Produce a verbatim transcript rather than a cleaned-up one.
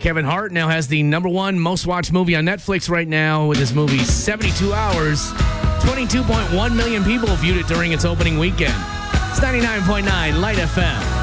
Kevin Hart now has the number one most watched movie on Netflix right now with his movie seventy-two hours. twenty-two point one million people viewed it during its opening weekend. It's ninety-nine point nine Light F M.